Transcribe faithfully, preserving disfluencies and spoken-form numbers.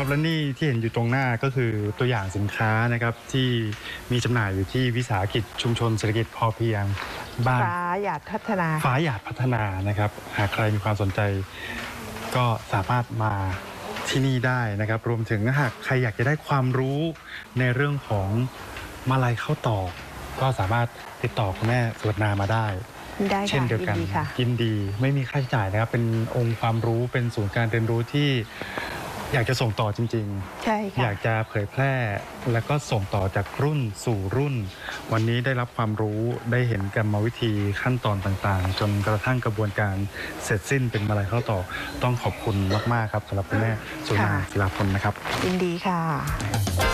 ครับและนี่ที่เห็นอยู่ตรงหน้าก็คือตัวอย่างสินค้านะครับที่มีจำหน่ายอยู่ที่วิสาหกิจชุมชนเศรษฐกิจพอเพียงบ้านฟ้าหยาดพัฒนาฟ้าหยาดพัฒนานะครับหากใครมีความสนใจก็สามารถมาที่นี่ได้นะครับรวมถึงหากใครอยากจะได้ความรู้ในเรื่องของมาลัยข้าวตอกก็สามารถติดต่อคุณแม่สวดนามาได้ได้เช่นเดียวกันยินดีไม่มีค่าใช้จ่ายนะครับเป็นองค์ความรู้เป็นศูนย์การเรียนรู้ที่อยากจะส่งต่อจริงๆใช่ค่ะอยากจะเผยแพร่แล้วก็ส่งต่อจากรุ่นสู่รุ่นวันนี้ได้รับความรู้ได้เห็นกรรมวิธีขั้นตอนต่างๆจนกระทั่งกระบวนการเสร็จสิ้นเป็นมาลัยข้าวตอกต้องขอบคุณมากๆครับสำหรับคุณแม่สุนาศิลาพลนะครับยินดีค่ะ